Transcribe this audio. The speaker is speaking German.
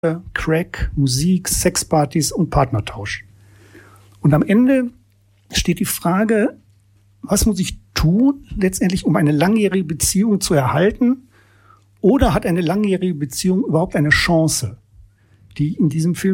Crack, Musik, Sexpartys und Partnertausch. Und am Ende steht die Frage, was muss ich tun, letztendlich, um eine langjährige Beziehung zu erhalten? Oder hat eine langjährige Beziehung überhaupt eine Chance, die in diesem Film